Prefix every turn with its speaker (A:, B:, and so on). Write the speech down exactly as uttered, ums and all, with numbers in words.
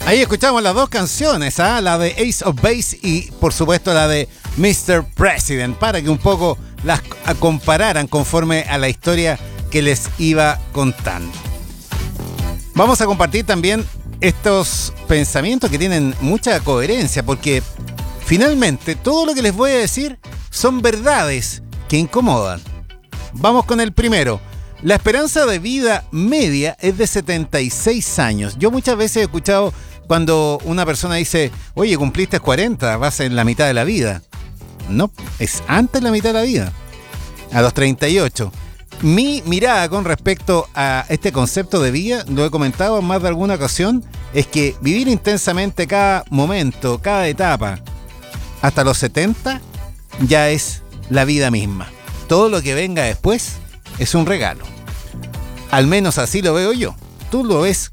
A: Ahí escuchamos las dos canciones, ¿ah? La de Ace of Base y por supuesto la de mister President, para que un poco las compararan conforme a la historia que les iba contando. Vamos a compartir también estos pensamientos que tienen mucha coherencia, porque finalmente todo lo que les voy a decir son verdades que incomodan. Vamos con el primero. La esperanza de vida media es de setenta y seis años. Yo muchas veces he escuchado cuando una persona dice, oye, cumpliste cuarenta, vas en la mitad de la vida. No, es antes de la mitad de la vida, a los treinta y ocho. Mi mirada con respecto a este concepto de vida, lo he comentado en más de alguna ocasión, es que vivir intensamente cada momento, cada etapa, hasta los setenta, ya es la vida misma. Todo lo que venga después es un regalo. Al menos así lo veo yo. ¿Tú lo ves